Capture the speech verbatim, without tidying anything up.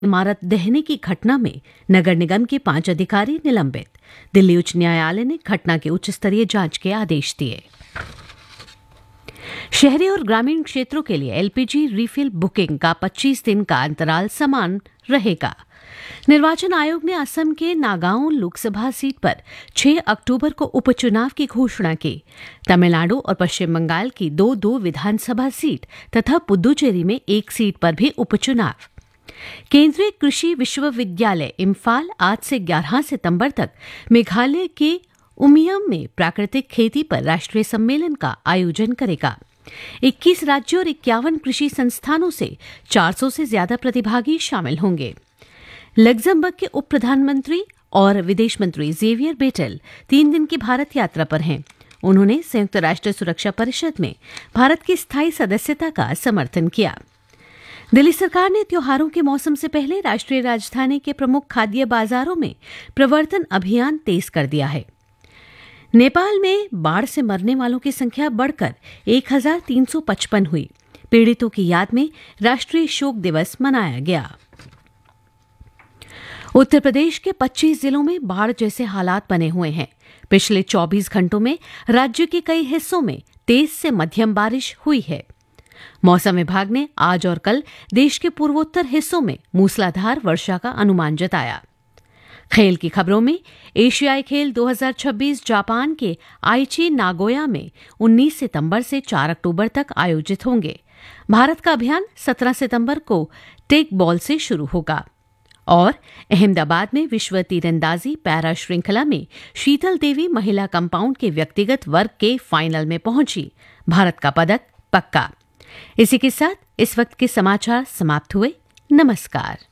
इमारत दहने की घटना में नगर निगम के पांच अधिकारी निलंबित। दिल्ली उच्च न्यायालय ने घटना की उच्च स्तरीय जांच के आदेश दिए। शहरी और ग्रामीण क्षेत्रों के लिए एलपीजी रिफिल बुकिंग का पच्चीस दिन का अंतराल समान रहेगा। निर्वाचन आयोग ने असम के नागांव लोकसभा सीट पर छह अक्टूबर को उपचुनाव की घोषणा की। तमिलनाडु और पश्चिम बंगाल की दो दो विधानसभा सीट तथा पुदुचेरी में एक सीट पर भी उपचुनाव। केंद्रीय कृषि विश्वविद्यालय इम्फाल आज से ग्यारह सितंबर तक मेघालय के उमियम में प्राकृतिक खेती पर राष्ट्रीय सम्मेलन का आयोजन करेगा। इक्कीस राज्यों और इक्यावन कृषि संस्थानों से चार सौ से ज्यादा प्रतिभागी शामिल होंगे। लग्जमबर्ग के उप प्रधानमंत्री और विदेश मंत्री जेवियर बेटेल तीन दिन की भारत यात्रा पर हैं। उन्होंने संयुक्त राष्ट्र सुरक्षा परिषद में भारत की स्थायी सदस्यता का समर्थन किया। दिल्ली सरकार ने त्योहारों के मौसम से पहले राष्ट्रीय राजधानी के प्रमुख खाद्य बाजारों में प्रवर्तन अभियान तेज कर दिया है। नेपाल में बाढ़ से मरने वालों की संख्या बढ़कर एक हजार तीन सौ पचपन हुई। पीड़ितों की याद में राष्ट्रीय शोक दिवस मनाया गया। उत्तर प्रदेश के पच्चीस जिलों में बाढ़ जैसे हालात बने हुए हैं। पिछले चौबीस घंटों में राज्य के कई हिस्सों में तेज से मध्यम बारिश हुई है। मौसम विभाग ने आज और कल देश के पूर्वोत्तर हिस्सों में मूसलाधार वर्षा का अनुमान जताया। खेल की खबरों में एशियाई खेल दो हज़ार छब्बीस जापान के आइची नागोया में उन्नीस सितंबर से चार अक्टूबर तक आयोजित होंगे। भारत का अभियान सत्रह सितंबर को टेक बॉल से शुरू होगा। और अहमदाबाद में विश्व तीरंदाजी पैरा श्रृंखला में शीतल देवी महिला कंपाउंड के व्यक्तिगत वर्ग के फाइनल में पहुंची। भारत का पदक पक्का। इसी के साथ इस वक्त के समाचार समाप्त हुए। नमस्कार।